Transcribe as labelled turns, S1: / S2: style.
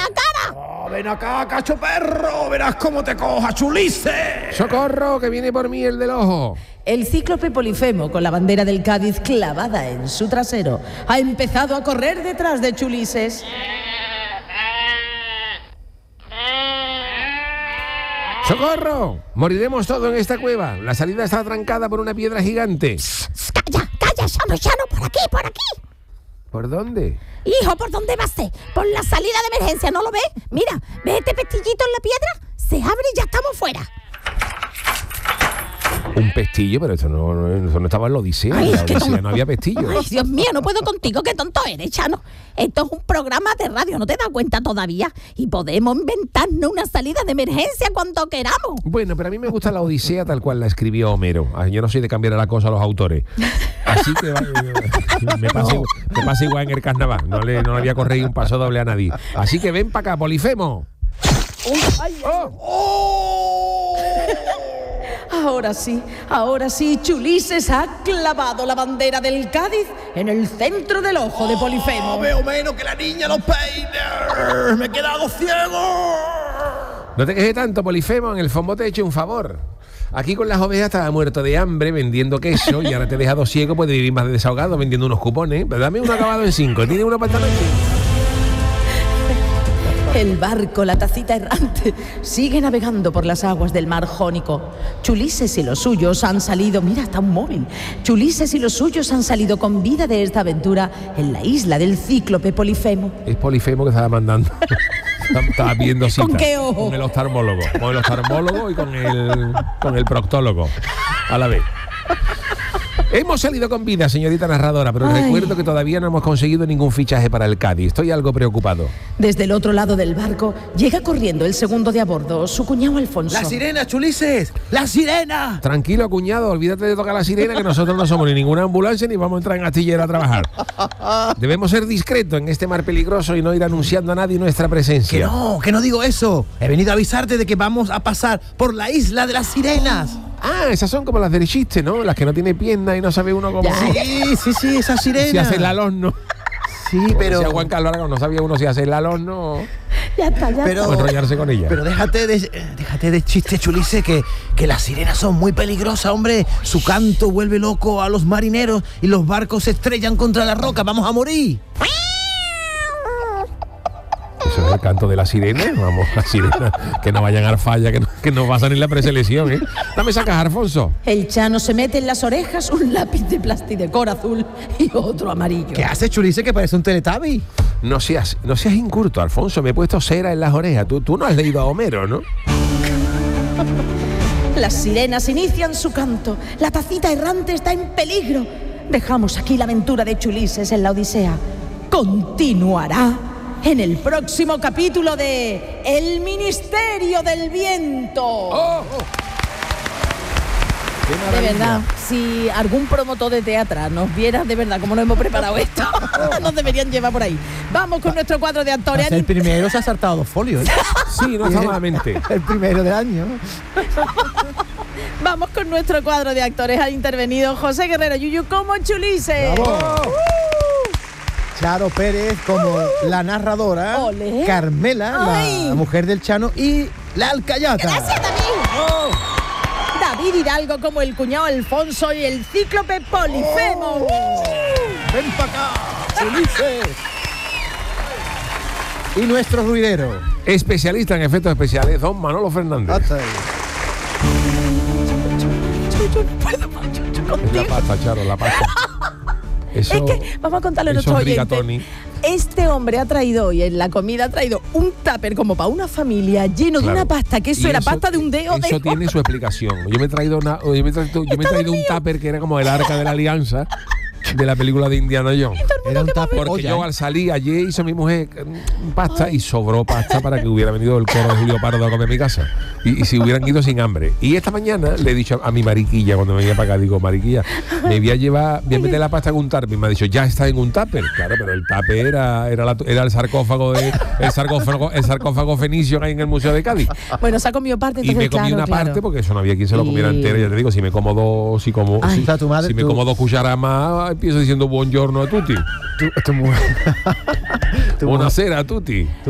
S1: la cara.
S2: Oh, ven acá, cacho perro, verás cómo te coja, Chulises.
S3: ¡Socorro, que viene por mí el del ojo!
S1: El cíclope Polifemo, con la bandera del Cádiz clavada en su trasero, ha empezado a correr detrás de Chulises.
S3: ¡Socorro! Moriremos todos en esta cueva. La salida está atrancada por una piedra gigante.
S1: Calla, Llano, por aquí.
S3: ¿Por dónde?
S1: Hijo, ¿por dónde vas? Por la salida de emergencia, ¿no lo ves? Mira, ¿ves este pestillito en la piedra? Se abre y ya estamos fuera.
S3: Un pestillo, pero eso no estaba en la Odisea.
S1: Ay,
S3: En la
S1: qué
S3: Odisea
S1: tonto.
S3: no había pestillo.
S1: Ay, Dios mío, no puedo contigo, qué tonto eres, Chano. Esto es un programa de radio, ¿no te das cuenta todavía? Y podemos inventarnos una salida de emergencia cuando queramos.
S3: Bueno, pero a mí me gusta la Odisea tal cual la escribió Homero. Yo no soy de cambiar la cosa a los autores. Así que me pasa igual en el carnaval. No le había corregido un paso doble a nadie. Así que ven para acá, Polifemo.
S1: Ahora sí, Chulises ha clavado la bandera del Cádiz en el centro del ojo de Polifemo.
S2: Veo menos que la niña los peines. Me he quedado ciego.
S3: No te quejes tanto, Polifemo. En el fondo te he hecho un favor. Aquí con las ovejas estaba muerto de hambre vendiendo queso y ahora te he dejado ciego, puedes vivir más de desahogado vendiendo unos cupones. Pero dame uno acabado en 5. ¿Tiene uno para esta noche?
S1: El barco, la tacita errante, sigue navegando por las aguas del mar Jónico. Chulises y los suyos han salido, mira, está un móvil. Chulises y los suyos han salido con vida de esta aventura en la isla del cíclope Polifemo.
S3: Es Polifemo que estaba mandando. Estaba viendo cita.
S1: ¿Con qué ojo?
S3: Con el oftalmólogo. Con el oftalmólogo y con el proctólogo. A la vez. Hemos salido con vida, señorita narradora, pero les recuerdo que todavía no hemos conseguido ningún fichaje para el Cádiz. Estoy algo preocupado.
S1: Desde el otro lado del barco llega corriendo el segundo de a bordo, su cuñado Alfonso.
S2: ¡La sirena, Chulises! ¡La sirena!
S3: Tranquilo, cuñado, olvídate de tocar la sirena, que nosotros no somos ni ninguna ambulancia ni vamos a entrar en astillero a trabajar. Debemos ser discretos en este mar peligroso y no ir anunciando a nadie nuestra presencia.
S2: Que no digo eso. He venido a avisarte de que vamos a pasar por la isla de las sirenas.
S3: Ah, esas son como las del chiste, ¿no? Las que no tiene piernas y no sabe uno cómo...
S2: Sí, esas sirenas.
S3: Si hace el alorno.
S2: Sí, pero...
S3: Decía Juan Carlos Aragón, no sabía uno si hace el alorno
S1: Ya está.
S3: o enrollarse con ella.
S2: Pero déjate de chiste, Chulises, que las sirenas son muy peligrosas, hombre. Su canto vuelve loco a los marineros y los barcos se estrellan contra la roca. ¡Vamos a morir!
S3: Eso es el canto de la sirena. Vamos, la sirena, que no vayan a dar falla, que no va a salir la preselección, ¿eh? Dame esa caja, Alfonso.
S1: El Chano se mete en las orejas un lápiz de plastidecor azul y otro amarillo.
S2: ¿Qué hace, Chulises, que parece un Teletubby?
S3: No seas incurto, Alfonso. Me he puesto cera en las orejas. Tú no has leído a Homero, ¿no?
S1: Las sirenas inician su canto. La tacita errante está en peligro. Dejamos aquí la aventura de Chulises en la Odisea. Continuará en el próximo capítulo de El Ministerio del Viento. De verdad, si algún promotor de teatro nos viera de verdad cómo nos hemos preparado esto, nos deberían llevar por ahí. Vamos con nuestro cuadro de actores.
S2: El primero se ha saltado 2 folios, ¿eh?
S3: Sí, no está malamente.
S2: El primero del año.
S1: Vamos con nuestro cuadro de actores. Ha intervenido José Guerrero Yuyu como Chulises.
S2: ¡Bravo! Charo Pérez como la narradora.
S1: Ole.
S2: Carmela,
S1: Ay.
S2: la mujer del Chano, y la alcayata.
S1: Gracias, David. David Hidalgo como el cuñado Alfonso y el cíclope Polifemo.
S2: Ven para acá, Chulises. Y nuestro ruidero.
S3: Especialista en efectos especiales, don Manolo Fernández.
S2: Hasta ahí.
S1: Yo no puedo más, Chuchu,
S3: Es
S1: contigo.
S3: la pasta, Charo, la pasta. Eso,
S1: Es que vamos a contarle a
S3: eso
S1: nuestros
S3: es rigatoni.
S1: oyentes. Este hombre ha traído hoy en la comida, ha traído un tupper como para una familia lleno de
S3: Claro.
S1: una pasta, que eso
S3: Y
S1: era pasta de un dedo.
S3: Eso tiene su explicación. Yo me he traído un tupper que era como el Arca de la Alianza de la película de Indiana Jones.
S2: Era un tupper
S3: Porque
S2: olla,
S3: yo al salir ayer hizo mi mujer pasta y sobró pasta para que hubiera venido el coro de Julio Pardo a comer en mi casa. Y si hubieran ido sin hambre. Y esta mañana le he dicho a mi mariquilla, cuando me venía para acá, digo, mariquilla, me voy a meter la pasta en un tupper. Y me ha dicho, ya está en un tupper. Claro, pero el tupper era el sarcófago el sarcófago fenicio que hay en el Museo de Cádiz.
S1: Bueno, se ha comido parte.
S3: Y me comí una parte porque eso no había quien se lo comiera entera. Ya te digo, si me como dos, si
S1: Ay.
S2: O sea, tu madre,
S3: me
S2: tú-
S3: como 2 cucharadas más, empiezo diciendo buongiorno a tutti.
S2: Tu mujer.
S3: Buonasera a tutti.